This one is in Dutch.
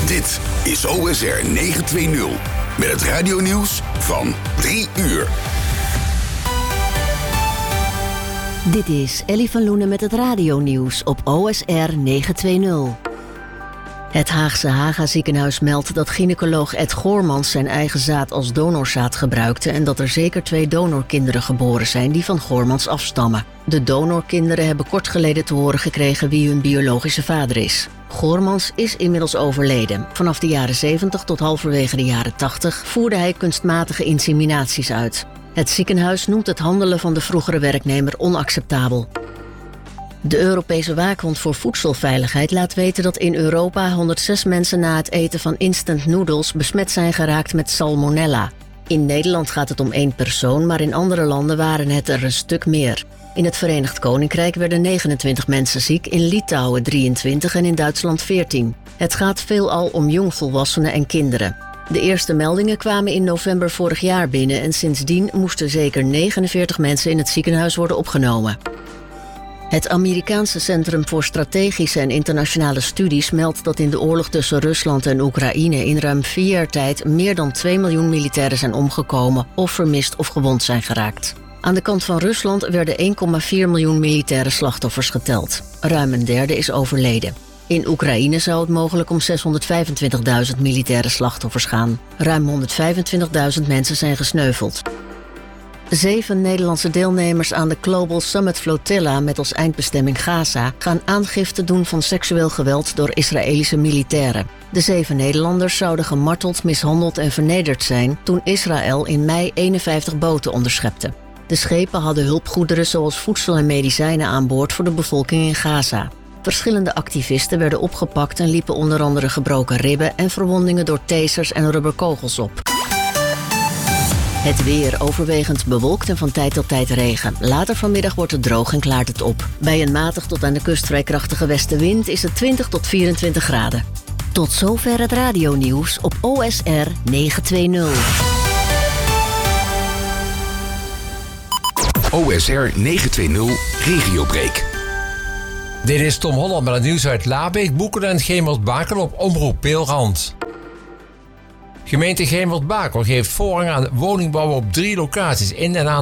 Dit is OSR 920 met het radionieuws van 3 uur. Dit is Ellie van Loenen met het radionieuws op OSR 920. Het Haagse Haga ziekenhuis meldt dat gynaecoloog Ed Goormans zijn eigen zaad als donorzaad gebruikte en dat er zeker 2 donorkinderen geboren zijn die van Goormans afstammen. De donorkinderen hebben kort geleden te horen gekregen wie hun biologische vader is. Goormans is inmiddels overleden. Vanaf de jaren 70 tot halverwege de jaren 80 voerde hij kunstmatige inseminaties uit. Het ziekenhuis noemt het handelen van de vroegere werknemer onacceptabel. De Europese Waakhond voor Voedselveiligheid laat weten dat in Europa 106 mensen na het eten van instant noodles besmet zijn geraakt met salmonella. In Nederland gaat het om 1 persoon, maar in andere landen waren het er een stuk meer. In het Verenigd Koninkrijk werden 29 mensen ziek, in Litouwen 23 en in Duitsland 14. Het gaat veelal om jongvolwassenen en kinderen. De eerste meldingen kwamen in november vorig jaar binnen en sindsdien moesten zeker 49 mensen in het ziekenhuis worden opgenomen. Het Amerikaanse Centrum voor Strategische en Internationale Studies meldt dat in de oorlog tussen Rusland en Oekraïne in ruim 4 jaar tijd meer dan 2 miljoen militairen zijn omgekomen of vermist of gewond zijn geraakt. Aan de kant van Rusland werden 1,4 miljoen militaire slachtoffers geteld. Ruim een derde is overleden. In Oekraïne zou het mogelijk om 625.000 militaire slachtoffers gaan. Ruim 125.000 mensen zijn gesneuveld. 7 Nederlandse deelnemers aan de Global Summit Flotilla met als eindbestemming Gaza gaan aangifte doen van seksueel geweld door Israëlische militairen. De 7 Nederlanders zouden gemarteld, mishandeld en vernederd zijn toen Israël in mei 51 boten onderschepte. De schepen hadden hulpgoederen zoals voedsel en medicijnen aan boord voor de bevolking in Gaza. Verschillende activisten werden opgepakt en liepen onder andere gebroken ribben en verwondingen door tasers en rubberkogels op. Het weer overwegend bewolkt en van tijd tot tijd regen. Later vanmiddag wordt het droog en klaart het op. Bij een matig tot aan de kust vrij krachtige westenwind is het 20 tot 24 graden. Tot zover het radionieuws op OSR 920. OSR 920 Regiobreak. Dit is Tom Holland met het nieuws uit Labeek, Boeken en Gemert-Bakel op Omroep Peelrand. Gemeente Gemert-Bakel geeft voorrang aan woningbouw op 3 locaties in en aan